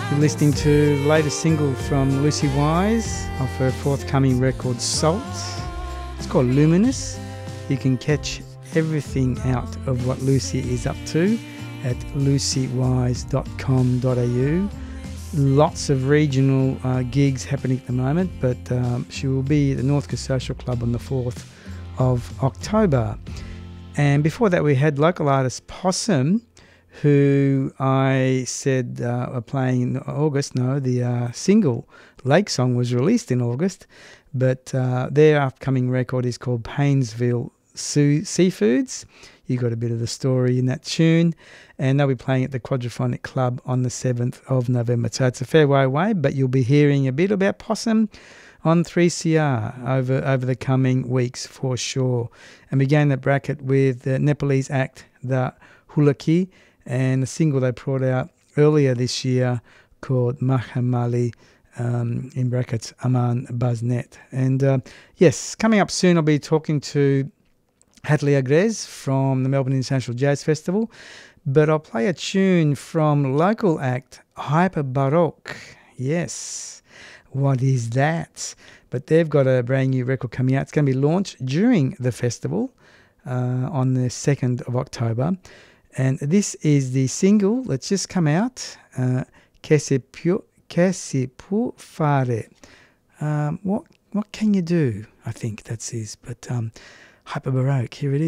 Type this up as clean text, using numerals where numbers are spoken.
You're listening to the latest single from Lucy Wise off her forthcoming record Salt. It's called Luminous. You can catch everything out of what Lucy is up to at lucywise.com.au. Lots of regional gigs happening at the moment, but she will be at the Northcote Social Club on the 4th of October. And before that we had local artist Possum, who I said are playing in August. No, the single Lake Song was released in August, but their upcoming record is called Paynesville Seafoods. You got a bit of the story in that tune, and they'll be playing at the Quadraphonic Club on the 7th of November. So it's a fair way away, but you'll be hearing a bit about Possum on 3CR over the coming weeks for sure. And began that bracket with the Nepalese act, the Hulaki, and a single they brought out earlier this year called Mahamali, in brackets, Aman Baznet. And yes, coming up soon I'll be talking to Hadley Agrez from the Melbourne International Jazz Festival, but I'll play a tune from local act Hyper Baroque. Yes, what is that? But they've got a brand new record coming out. It's going to be launched during the festival on the 2nd of October. And this is the single that's just come out, Que se peut faire. What can you do? I think that's his. But Hyper Baroque, here it is.